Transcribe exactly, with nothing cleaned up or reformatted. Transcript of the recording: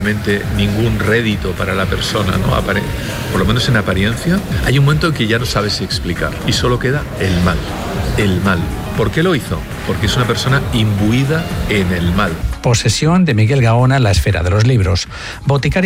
ningún rédito para la persona, ¿no? Apare- por lo menos en apariencia, hay un momento en que ya no sabes explicar y solo queda el mal, el mal. ¿Por qué lo hizo? Porque es una persona imbuida en el mal. Posesión de Miguel Gaona en la esfera de los libros. Boticaria